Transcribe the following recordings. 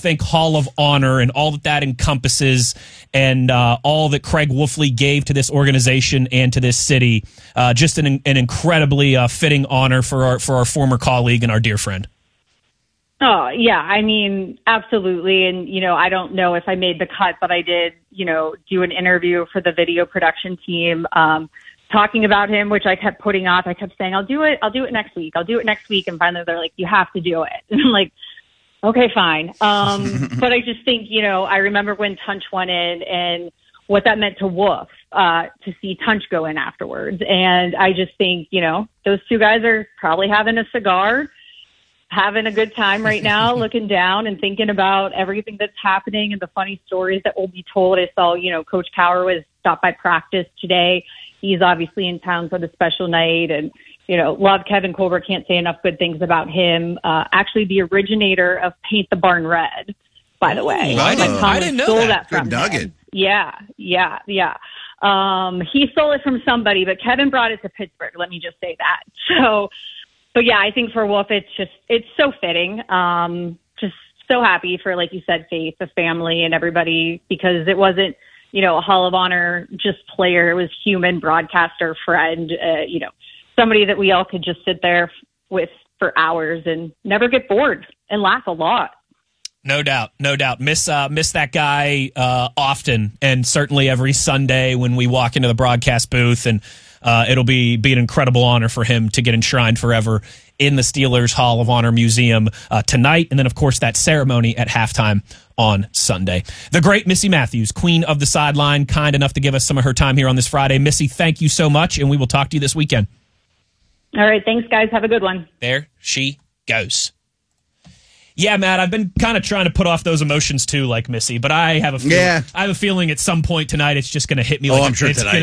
think Hall of Honor and all that encompasses, and all that Craig Wolfley gave to this organization and to this city, just an incredibly fitting honor for our former colleague and our dear friend. Oh, yeah. I mean, absolutely. And, I don't know if I made the cut, but I did, do an interview for the video production team, talking about him, which I kept putting off. I kept saying, I'll do it next week. And finally they're like, you have to do it. And I'm like, okay, fine. But I just think, I remember when Tunch went in and what that meant to Wolf, to see Tunch go in afterwards. And I just think, those two guys are probably having a cigar, having a good time right now, looking down and thinking about everything that's happening and the funny stories that will be told. I saw, Coach Cowher was stopped by practice today. He's obviously in town for the special night, and, love Kevin Colbert. Can't say enough good things about him. Actually the originator of Paint the Barn Red, by the way. I didn't know that. From good nugget. him. Yeah. He stole it from somebody, but Kevin brought it to Pittsburgh. Let me just say that. So, but yeah, I think for Wolf, it's so fitting. Just so happy for, like you said, Faith, the family and everybody, because it wasn't, a Hall of Honor, just player. It was human, broadcaster, friend, somebody that we all could just sit there with for hours and never get bored and laugh a lot. No doubt. Miss that guy often, and certainly every Sunday when we walk into the broadcast booth, and it'll be an incredible honor for him to get enshrined forever in the Steelers Hall of Honor Museum tonight, and then, of course, that ceremony at halftime on Sunday. The great Missy Matthews, queen of the sideline, kind enough to give us some of her time here on this Friday. Missy, thank you so much, and we will talk to you this weekend. All right, thanks, guys. Have a good one. There she goes. Yeah, Matt, I've been kind of trying to put off those emotions too, like Missy, but I have a feeling at some point tonight it's just going to hit me like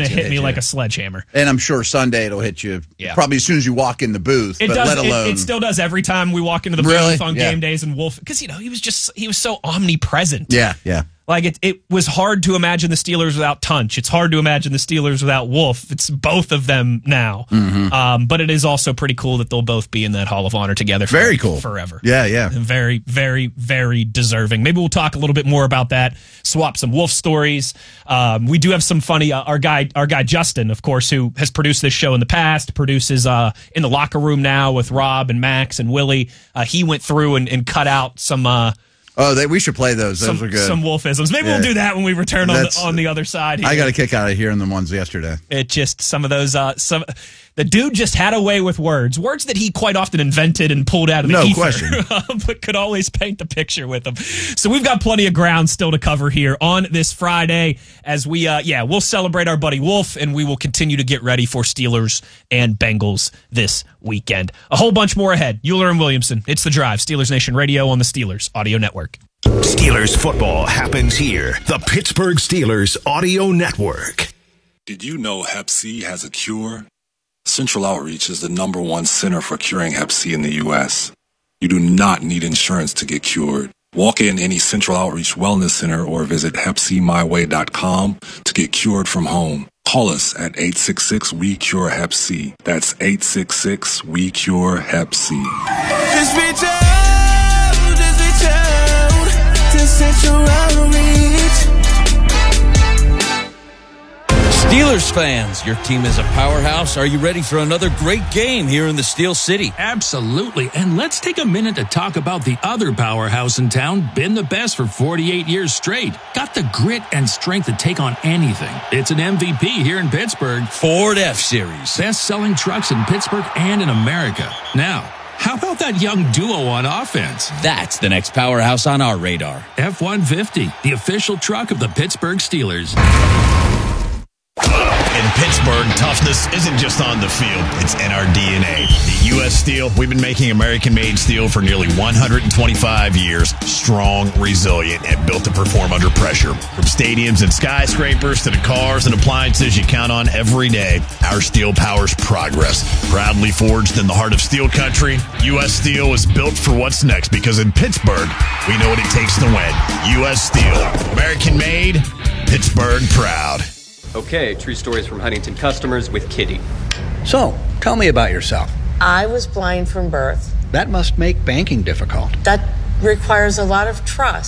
a sledgehammer. And I'm sure Sunday it'll hit you probably as soon as you walk in the booth. It still does every time we walk into the booth on game days, and Wolf, because he was so omnipresent. Yeah. Like, it was hard to imagine the Steelers without Tunch. It's hard to imagine the Steelers without Wolf. It's both of them now. Mm-hmm. But it is also pretty cool that they'll both be in that Hall of Honor together. Very cool. Forever. Yeah. And very, very, very deserving. Maybe we'll talk a little bit more about that, swap some Wolf stories. We do have some funny, our guy Justin, of course, who has produced this show in the past, produces in the locker room now with Rob and Max and Willie. He went through and cut out some... we should play those. Those are good. Some Wolfisms. Maybe we'll do that when we return on the other side here. I got a kick out of hearing the ones yesterday. It just, some of those, the dude just had a way with words that he quite often invented and pulled out of the ether. No question. But could always paint the picture with them. So we've got plenty of ground still to cover here on this Friday as we'll celebrate our buddy Wolf, and we will continue to get ready for Steelers and Bengals this weekend. A whole bunch more ahead. Euler and Williamson. It's The Drive, Steelers Nation Radio on the Steelers Audio Network. Steelers football happens here. The Pittsburgh Steelers Audio Network. Did you know Hep C has a cure? Central Outreach is the #1 center for curing Hep C in the U.S. You do not need insurance to get cured. Walk in any Central Outreach Wellness Center or visit HepCMyWay.com to get cured from home. Call us at 866-WE-CURE-HEP-C. That's 866-WE-CURE-HEP-C. Just reach out to Central Outreach. Steelers fans, your team is a powerhouse. Are you ready for another great game here in the Steel City? Absolutely. And let's take a minute to talk about the other powerhouse in town, been the best for 48 years straight. Got the grit and strength to take on anything. It's an MVP here in Pittsburgh. Ford F-Series. Best-selling trucks in Pittsburgh and in America. Now, how about that young duo on offense? That's the next powerhouse on our radar. F-150, the official truck of the Pittsburgh Steelers. In Pittsburgh, toughness isn't just on the field, it's in our DNA. At U.S. Steel, we've been making American-made steel for nearly 125 years, strong, resilient, and built to perform under pressure. From stadiums and skyscrapers to the cars and appliances you count on every day, our steel powers progress. Proudly forged in the heart of steel country, U.S. Steel is built for what's next because in Pittsburgh, we know what it takes to win. U.S. Steel, American-made, Pittsburgh proud. Okay, true stories from Huntington customers with Kitty. So, tell me about yourself. I was blind from birth. That must make banking difficult. That requires a lot of trust.